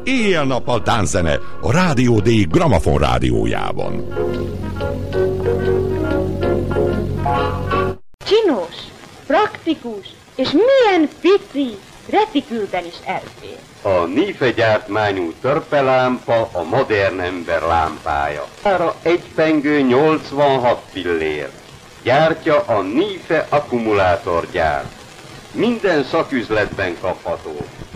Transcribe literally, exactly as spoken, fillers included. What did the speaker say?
éjjel-nappal tánczene a Rádió D Gramafon rádiójában. Csinos, praktikus, és milyen pici, retikülben is elfér. A Nife gyártmányú törpelámpa a modern ember lámpája. Ára egy pengő nyolcvanhat fillér. Gyártja a Nife akkumulátorgyár. Minden szaküzletben kapható.